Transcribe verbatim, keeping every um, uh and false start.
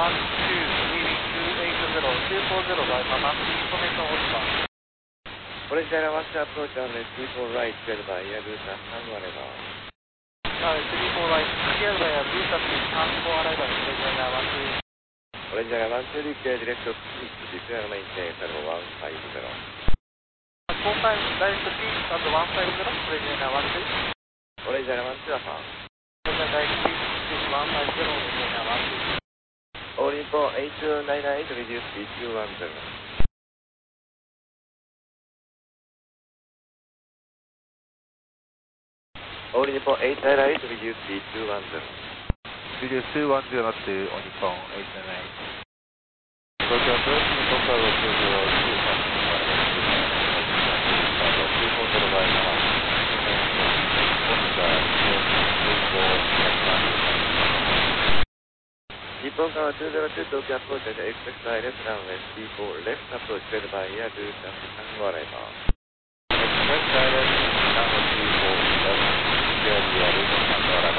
one two, leaving two eight zero, two four zero by Mama, information Oscar. Orange Air one two approach on the three four right, cleared by air route at Tango Arrival. Uh, three four right, cleared by air route at Tango Arrival, Orange Air one two. Orange Air one two, declare direct to six, declare maintain level one five zero. Full time direct to peak at one five zero, Orange Air one two. Orange Air one two, affirm. Orange Air direct to peak one five zero, Orange Air one two. All info eight two nine nine eight, reduce speed two one zero. All info eight nine nine eight, reduce speed two one zero. Reduce two one zero to on your phone, eight nine eight. Tokyo approach, Tokyo two zero two five, two four zero by Mama. Oscar, three four Nippon Tower two zero two, Tokyo approach at expect left runway three four, left approach cleared by air route at Tango Arrival. Expect